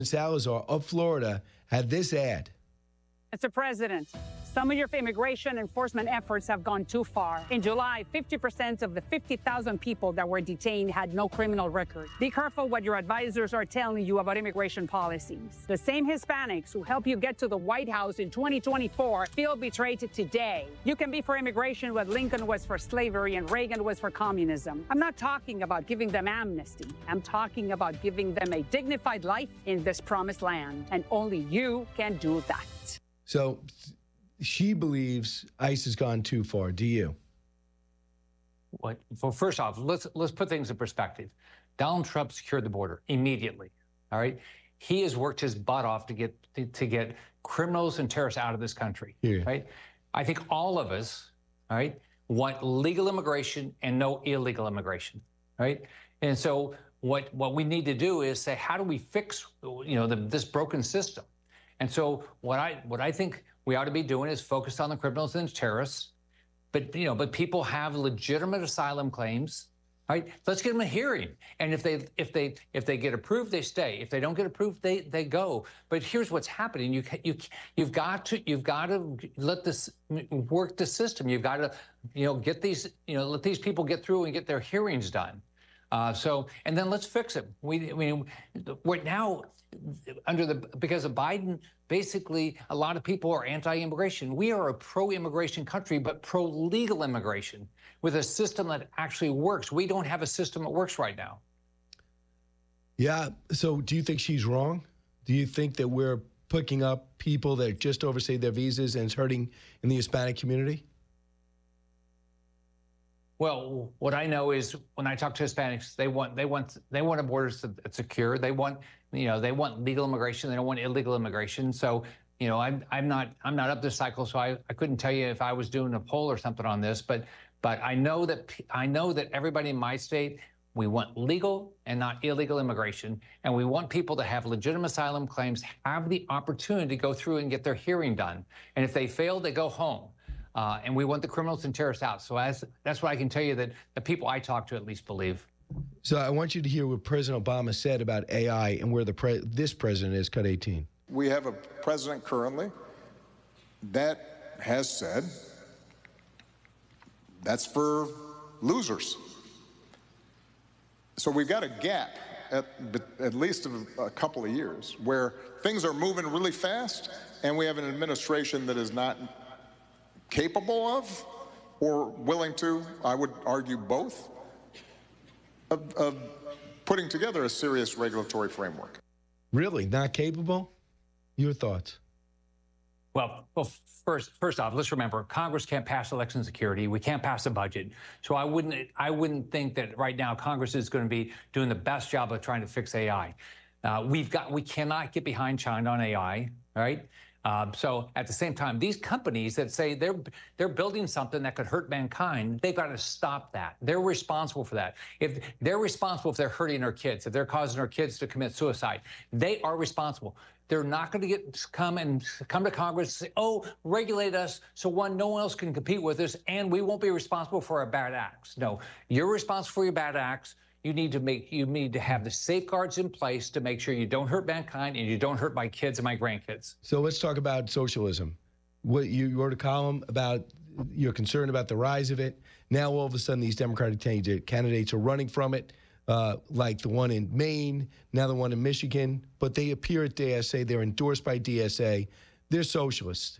Salazar of Florida had this ad. Mr. President, some of your immigration enforcement efforts have gone too far. In July, 50% of the 50,000 people that were detained had no criminal record. Be careful what your advisors are telling you about immigration policies. The same Hispanics who helped you get to the White House in 2024 feel betrayed today. You can be for immigration what Lincoln was for slavery and Reagan was for communism. I'm not talking about giving them amnesty. I'm talking about giving them a dignified life in this promised land. And only you can do that. So she believes ICE has gone too far. Do you? Well, first off, let's put things in perspective. Donald Trump secured the border immediately. All right, he has worked his butt off to get criminals and terrorists out of this country. Yeah. Right. I think all of us, all right, want legal immigration and no illegal immigration. Right. And so what we need to do is say, how do we fix this broken system? And so what I think we ought to be doing is focused on the criminals and terrorists, but people have legitimate asylum claims, right? Let's get them a hearing, and if they get approved, they stay. If they don't get approved, they go. But here's what's happening: you've got to let this work the system. You've got to get these let these people get through and get their hearings done. And then let's fix it. We're now because of Biden, basically a lot of people are anti-immigration. We are a pro-immigration country, but pro-legal immigration with a system that actually works. We don't have a system that works right now. Yeah. So do you think she's wrong? Do you think that we're picking up people that just overstay their visas and it's hurting in the Hispanic community? Well, what I know is when I talk to Hispanics, they want a border that's secure. They want legal immigration. They don't want illegal immigration. So, I'm not up this cycle, so I couldn't tell you if I was doing a poll or something on this. But I know that everybody in my state, we want legal and not illegal immigration, and we want people to have legitimate asylum claims, have the opportunity to go through and get their hearing done. And if they fail, they go home. And we want the criminals and terrorists out. So that's what I can tell you that the people I talk to at least believe. So I want you to hear what President Obama said about AI and where this president is, cut 18. We have a president currently that has said that's for losers. So we've got a gap at least of a couple of years where things are moving really fast and we have an administration that is not capable of or willing to, I would argue both, of putting together a serious regulatory framework. Really? Not capable? Your thoughts? Well, first off, let's remember, Congress can't pass election security. We can't pass a budget. So I wouldn't think that right now Congress is going to be doing the best job of trying to fix AI. We cannot get behind China on AI, right? So at the same time, these companies that say they're building something that could hurt mankind, they've got to stop that. They're responsible for that. If they're responsible if they're hurting our kids, if they're causing our kids to commit suicide, they are responsible. They're not going to come to Congress and say, oh, regulate us so no one else can compete with us and we won't be responsible for our bad acts. No, you're responsible for your bad acts. You need to have the safeguards in place to make sure you don't hurt mankind and you don't hurt my kids and my grandkids. So let's talk about socialism. What you wrote a column about, you're concerned about the rise of it. Now all of a sudden these Democratic candidates are running from it, like the one in Maine, now the one in Michigan, but they appear at DSA, they're endorsed by DSA. They're socialists.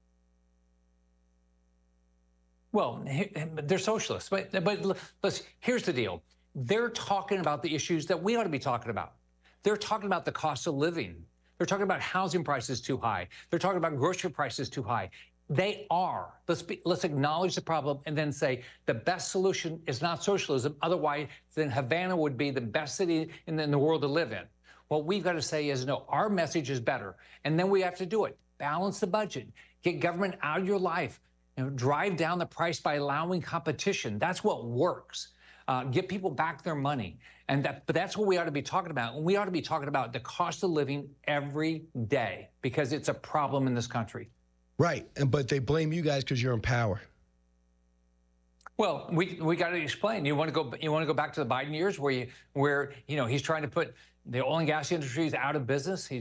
Well, they're socialists, but listen, here's the deal. They're talking about the issues that we ought to be talking about. They're talking about the cost of living. They're talking about housing prices too high. They're talking about grocery prices too high. They are. Let's acknowledge the problem and then say the best solution is not socialism. Otherwise, then Havana would be the best city in the world to live in. What we've got to say is, no, our message is better. And then we have to do it. Balance the budget. Get government out of your life. Drive down the price by allowing competition. That's what works. Get people back their money. But that's what we ought to be talking about. And we ought to be talking about the cost of living every day because it's a problem in this country. Right. But they blame you guys because you're in power. Well, we got to explain. You want to go back to the Biden years where he's trying to put The oil and gas industry is out of business. He's